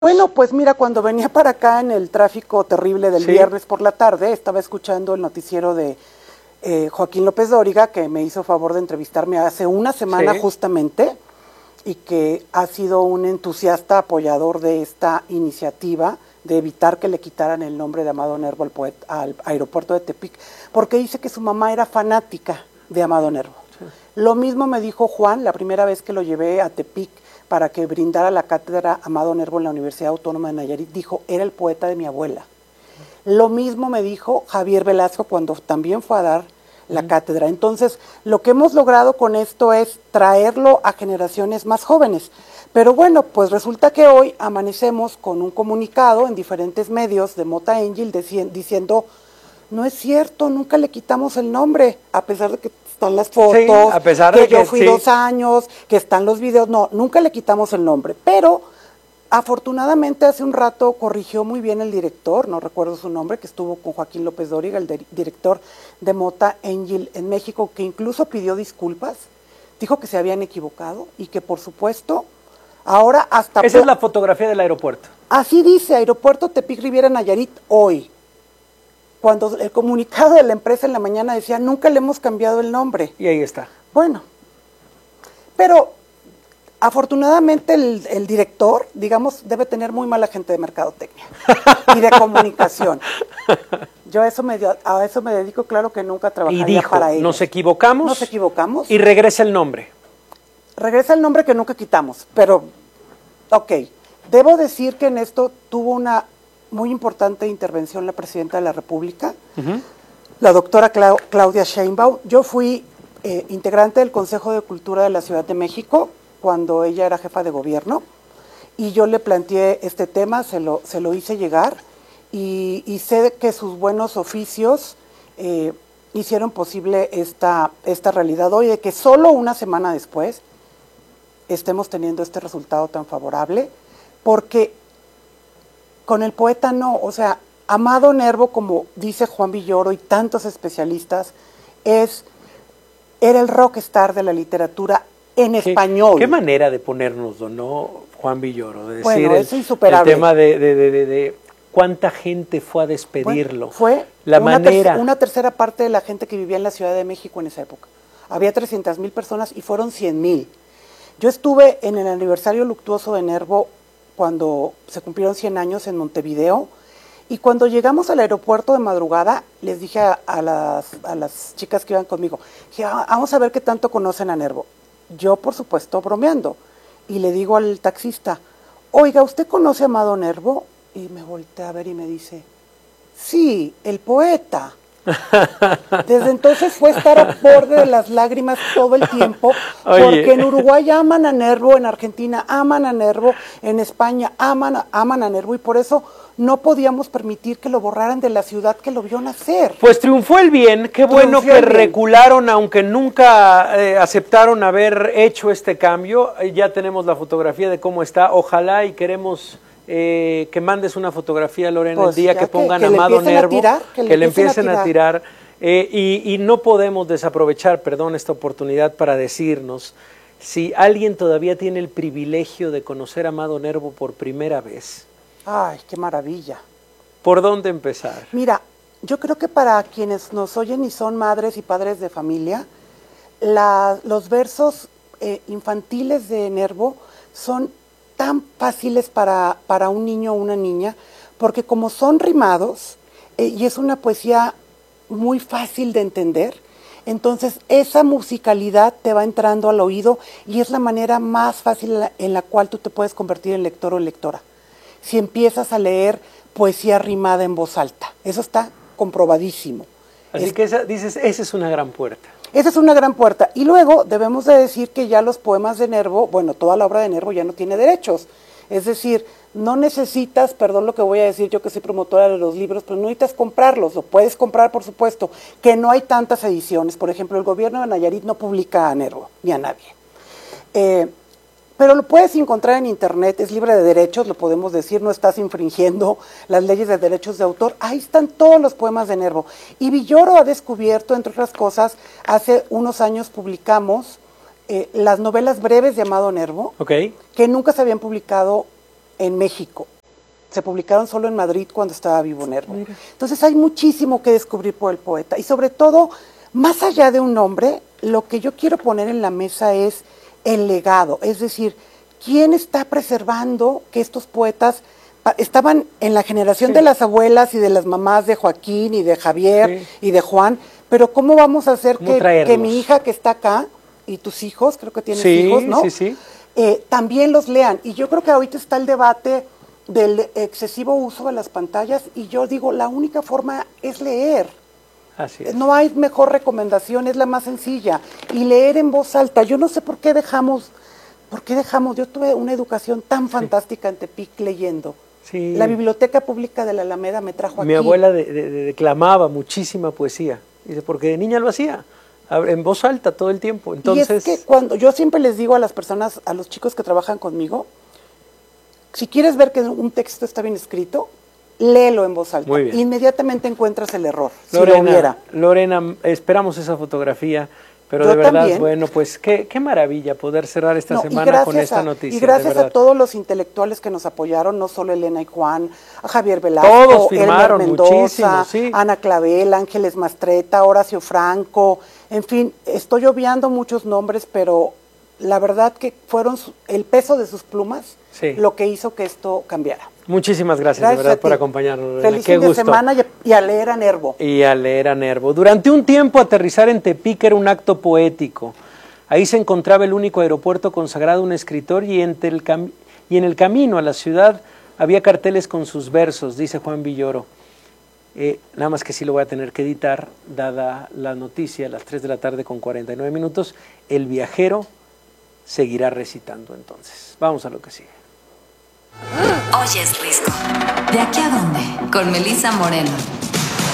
Bueno, pues mira, cuando venía para acá en el tráfico terrible del viernes por la tarde, estaba escuchando el noticiero de Joaquín López Dóriga, que me hizo favor de entrevistarme hace una semana justamente, y que ha sido un entusiasta apoyador de esta iniciativa de evitar que le quitaran el nombre de Amado Nervo al aeropuerto de Tepic, porque dice que su mamá era fanática de Amado Nervo. Sí. Lo mismo me dijo Juan la primera vez que lo llevé a Tepic para que brindara la cátedra Amado Nervo en la Universidad Autónoma de Nayarit. Dijo, era el poeta de mi abuela. Lo mismo me dijo Javier Velasco cuando también fue a dar la cátedra. Entonces, lo que hemos logrado con esto es traerlo a generaciones más jóvenes. Pero bueno, pues resulta que hoy amanecemos con un comunicado en diferentes medios de Mota Angel diciendo, no es cierto, nunca le quitamos el nombre, a pesar de que están las fotos, a pesar que de yo fui 2 años, que están los videos, no, nunca le quitamos el nombre. Pero afortunadamente hace un rato corrigió muy bien el director, no recuerdo su nombre, que estuvo con Joaquín López Dóriga, el director de Mota Angel en México, que incluso pidió disculpas, dijo que se habían equivocado y que por supuesto ahora hasta... Esa es la fotografía del aeropuerto. Así dice, Aeropuerto Tepic Riviera Nayarit hoy. Cuando el comunicado de la empresa en la mañana decía, nunca le hemos cambiado el nombre. Y ahí está. Bueno, pero afortunadamente el director, digamos, debe tener muy mala gente de mercadotecnia y de comunicación. Yo a eso me dedico, claro que nunca trabajaría y dijo, para ellos. Nos equivocamos. Nos equivocamos. Y regresa el nombre. Regresa el nombre que nunca quitamos, pero, ok, debo decir que en esto tuvo una muy importante intervención la Presidenta de la República, la doctora Claudia Sheinbaum. Yo fui integrante del Consejo de Cultura de la Ciudad de México cuando ella era jefa de gobierno, y yo le planteé este tema, se lo hice llegar, y sé que sus buenos oficios hicieron posible esta realidad hoy, de que solo una semana después estemos teniendo este resultado tan favorable, porque con el poeta no, o sea, Amado Nervo, como dice Juan Villoro y tantos especialistas, era el rockstar de la literatura en español. ¿Qué manera de ponernos, ¿no, Juan Villoro? De decir bueno, es insuperable. El tema de cuánta gente fue a despedirlo. Bueno, fue una tercera parte de la gente que vivía en la Ciudad de México en esa época. Había 300,000 personas y fueron 100,000. Yo estuve en el aniversario luctuoso de Nervo cuando se cumplieron 100 años en Montevideo, y cuando llegamos al aeropuerto de madrugada, les dije a las chicas que iban conmigo, dije, vamos a ver qué tanto conocen a Nervo. Yo, por supuesto, bromeando, y le digo al taxista, oiga, ¿usted conoce a Amado Nervo? Y me voltea a ver y me dice, sí, el poeta. Desde entonces fue estar a borde de las lágrimas todo el tiempo, porque en Uruguay aman a Nervo, en Argentina aman a Nervo, en España aman a Nervo, y por eso no podíamos permitir que lo borraran de la ciudad que lo vio nacer. Pues triunfó el bien, qué bueno que recularon, aunque nunca aceptaron haber hecho este cambio. Ya tenemos la fotografía de cómo está, ojalá, y queremos que mandes una fotografía, Lorena, pues el día que pongan Amado Nervo, que le empiecen a tirar. Y no podemos desaprovechar, perdón, esta oportunidad para decirnos, si alguien todavía tiene el privilegio de conocer a Amado Nervo por primera vez. ¡Ay, qué maravilla! ¿Por dónde empezar? Mira, yo creo que para quienes nos oyen y son madres y padres de familia, los versos infantiles de Nervo son tan fáciles para un niño o una niña, porque como son rimados, y es una poesía muy fácil de entender, entonces esa musicalidad te va entrando al oído y es la manera más fácil en la cual tú te puedes convertir en lector o lectora. Si empiezas a leer poesía rimada en voz alta, eso está comprobadísimo. Así que dices, esa es una gran puerta. Esa es una gran puerta. Y luego debemos de decir que ya los poemas de Nervo, bueno, toda la obra de Nervo ya no tiene derechos. Es decir, no necesitas, perdón lo que voy a decir, yo que soy promotora de los libros, pero no necesitas comprarlos, lo puedes comprar, por supuesto, que no hay tantas ediciones. Por ejemplo, el gobierno de Nayarit no publica a Nervo, ni a nadie. Pero lo puedes encontrar en internet, es libre de derechos, lo podemos decir, no estás infringiendo las leyes de derechos de autor. Ahí están todos los poemas de Nervo. Y Villoro ha descubierto, entre otras cosas, hace unos años publicamos las novelas breves de Amado Nervo, que nunca se habían publicado en México. Se publicaron solo en Madrid cuando estaba vivo Nervo. Mira. Entonces hay muchísimo que descubrir por el poeta. Y sobre todo, más allá de un nombre, lo que yo quiero poner en la mesa es el legado. Es decir, ¿quién está preservando que estos poetas estaban en la generación de las abuelas y de las mamás de Joaquín y de Javier y de Juan? Pero ¿cómo vamos a hacer que mi hija que está acá y tus hijos, creo que tienes hijos, ¿no? También los lean. Y yo creo que ahorita está el debate del excesivo uso de las pantallas y yo digo, la única forma es leer. Así es. No hay mejor recomendación, es la más sencilla. Y leer en voz alta. Yo no sé por qué dejamos, yo tuve una educación tan fantástica en Tepic leyendo. Sí. La Biblioteca Pública de la Alameda me trajo aquí. Mi abuela declamaba muchísima poesía, dice, porque de niña lo hacía, en voz alta todo el tiempo. Entonces, y es que cuando yo siempre les digo a las personas, a los chicos que trabajan conmigo, si quieres ver que un texto está bien escrito, léelo en voz alta. Muy bien. Inmediatamente encuentras el error, Lorena, si lo hubiera. Lorena, esperamos esa fotografía, pero yo de verdad, también. Bueno, pues qué maravilla poder cerrar esta semana con esta noticia. Y gracias a todos los intelectuales que nos apoyaron, no solo Elena y Juan, a Javier Velasco, todos firmaron Elmer Mendoza, sí. Ana Clavel, Ángeles Mastreta, Horacio Franco, en fin, estoy obviando muchos nombres, pero la verdad que fueron el peso de sus plumas lo que hizo que esto cambiara. Muchísimas gracias de verdad por acompañarnos. Feliz fin de semana y a leer a Nervo. Y a leer a Nervo. Durante un tiempo aterrizar en Tepic era un acto poético. Ahí se encontraba el único aeropuerto consagrado a un escritor y en el camino a la ciudad había carteles con sus versos, dice Juan Villoro. Nada más que sí lo voy a tener que editar, dada la noticia a las 3 de la tarde con 49 minutos. El viajero seguirá recitando entonces. Vamos a lo que sigue. Oyes Risco. ¿De aquí a dónde? Con Melissa Moreno.